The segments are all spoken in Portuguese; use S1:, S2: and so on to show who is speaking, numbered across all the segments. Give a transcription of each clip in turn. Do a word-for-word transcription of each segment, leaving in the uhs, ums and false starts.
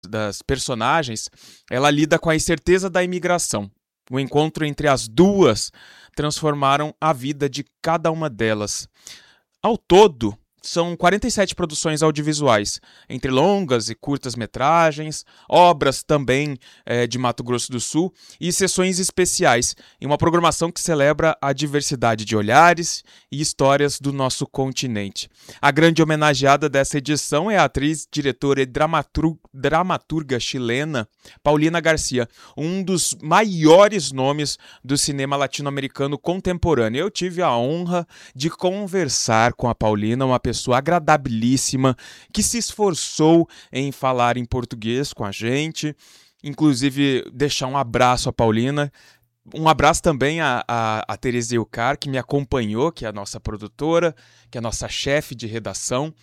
S1: das personagens, ela lida com a incerteza da imigração. O encontro entre as duas transformaram a vida de cada uma delas. Ao todo, são quarenta e sete produções audiovisuais, entre longas e curtas metragens, obras também é, de Mato Grosso do Sul e sessões especiais, em uma programação que celebra a diversidade de olhares e histórias do nosso continente. A grande homenageada dessa edição é a atriz, diretora e dramatur- dramaturga chilena Paulina Garcia, um dos maiores nomes do cinema latino-americano contemporâneo. Eu tive a honra de conversar com a Paulina, uma pessoa pessoa agradabilíssima, que se esforçou em falar em português com a gente, inclusive deixar um abraço à Paulina, um abraço também a, a, a Tereza Ilcar, que me acompanhou, que é a nossa produtora, que é a nossa chefe de redação,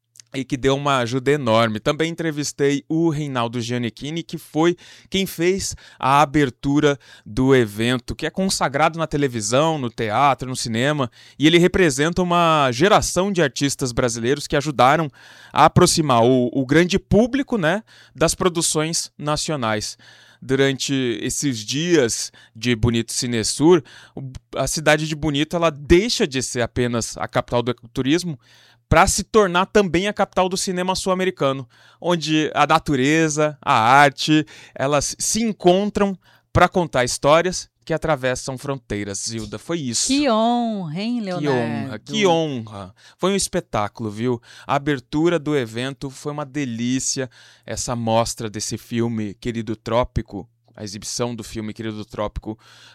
S1: e que deu uma ajuda enorme. Também entrevistei o Reinaldo Giannichini, que foi quem fez a abertura do evento, que é consagrado na televisão, no teatro, no cinema, e ele representa uma geração de artistas brasileiros que ajudaram a aproximar o, o grande público, né, das produções nacionais. Durante esses dias de Bonito Cinesur, a cidade de Bonito ela deixa de ser apenas a capital do ecoturismo para se tornar também a capital do cinema sul-americano, onde a natureza, a arte, elas se encontram para contar histórias que atravessam fronteiras. Zilda, foi isso.
S2: Que honra, hein, Leonardo?
S1: Que honra, que honra. Foi um espetáculo, viu? A abertura do evento foi uma delícia. Essa mostra desse filme Querido Trópico, a exibição do filme Querido Trópico,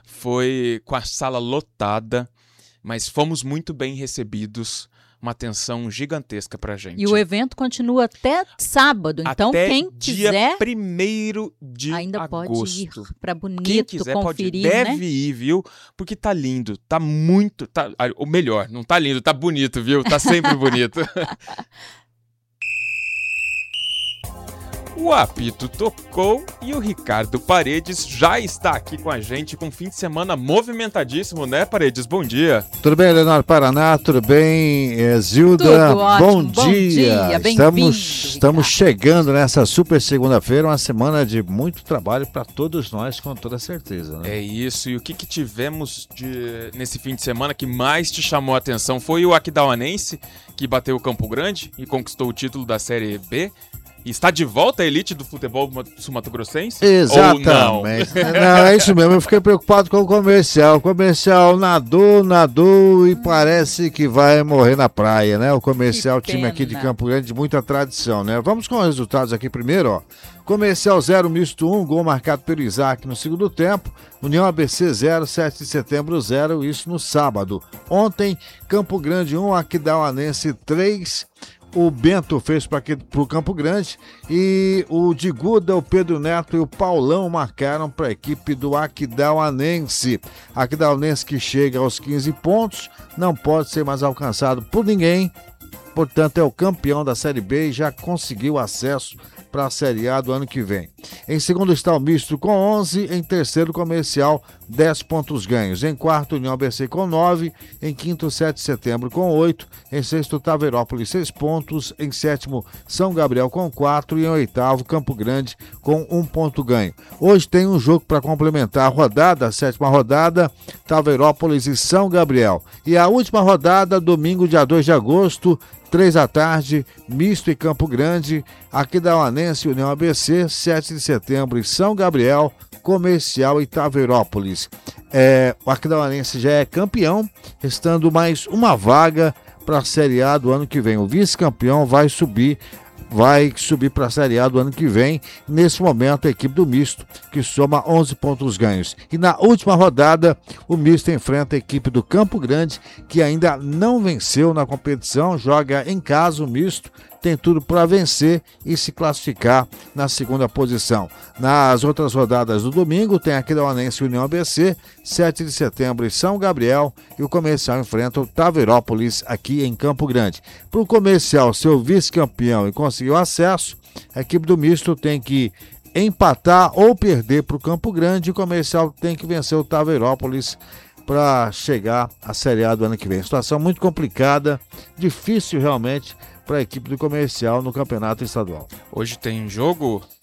S1: foi com a sala lotada, mas fomos muito bem recebidos. Uma atenção gigantesca pra gente.
S2: E o evento continua até sábado, então
S1: até
S2: quem
S1: dia
S2: quiser
S1: primeiro de
S2: ainda
S1: agosto.
S2: pode ir pra Bonito,
S1: quem quiser
S2: conferir,
S1: pode, deve
S2: né?
S1: ir, viu? Porque tá lindo, tá muito, tá, ou melhor, não tá lindo, tá bonito, viu? Tá sempre bonito. O apito tocou e o Ricardo Paredes já está aqui com a gente com um fim de semana movimentadíssimo, né, Paredes? Bom dia.
S3: Tudo bem, Leonardo Paraná? Tudo bem, eh, Zilda?
S2: Tudo ótimo.
S3: Bom,
S2: Bom
S3: dia.
S2: dia.
S3: Estamos, estamos
S2: Ricardo.
S3: chegando nessa super segunda-feira, uma semana de muito trabalho para todos nós, com toda certeza, né?
S1: É isso. E o que, que tivemos de, nesse fim de semana que mais te chamou a atenção? Foi o Aquidauanense, que bateu o Campo Grande e conquistou o título da Série B? Está de volta a elite do futebol sul-mato-grossense?
S3: Exatamente.
S1: Ou não?
S3: Não, é isso mesmo. Eu fiquei preocupado com o comercial. O comercial nadou, nadou e parece que vai morrer na praia, né? O comercial,
S2: Que
S3: time aqui de
S2: pena.
S3: Campo Grande de muita tradição, né? Vamos com os resultados aqui primeiro, ó. Comercial zero, misto um, gol marcado pelo Isaac no segundo tempo. União A B C zero, sete de setembro zero, isso no sábado. Ontem, Campo Grande um, Aquidauanense três. O Bento fez para o Campo Grande e o Diguda, o Pedro Neto e o Paulão marcaram para a equipe do Aquidauanense. Aquidauanense que chega aos quinze pontos, não pode ser mais alcançado por ninguém, portanto é o campeão da Série B e já conseguiu acesso para a Série A do ano que vem. Em segundo está o Misto com onze, em terceiro Comercial, dez pontos ganhos. Em quarto, União A B C com nove, em quinto, sete de setembro com oito, em sexto, Taveirópolis, seis pontos, em sétimo, São Gabriel com quatro e em oitavo, Campo Grande com um ponto ganho. Hoje tem um jogo para complementar a rodada, a sétima rodada, Taveirópolis e São Gabriel. E a última rodada, domingo, dia dois de agosto, três da tarde, Misto e Campo Grande, Aquidauanense e União A B C, sete de setembro e São Gabriel, Comercial e Taveirópolis. É, o Aquidauanense já é campeão, restando mais uma vaga para a Série A do ano que vem. O vice-campeão vai subir vai subir para a Série A do ano que vem. Nesse momento, a equipe do Misto, que soma onze pontos ganhos. E na última rodada, o Misto enfrenta a equipe do Campo Grande, que ainda não venceu na competição, joga em casa o Misto, tem tudo para vencer e se classificar na segunda posição. Nas outras rodadas do domingo, tem Aquidauanense e União A B C, sete de setembro e São Gabriel, e o Comercial enfrenta o Taveirópolis aqui em Campo Grande. Para o Comercial ser o vice-campeão e conseguir o acesso, a equipe do Misto tem que empatar ou perder para o Campo Grande, e o Comercial tem que vencer o Taveirópolis para chegar à Série A do ano que vem. Situação muito complicada, difícil realmente para a equipe do Comercial no campeonato estadual.
S1: Hoje tem jogo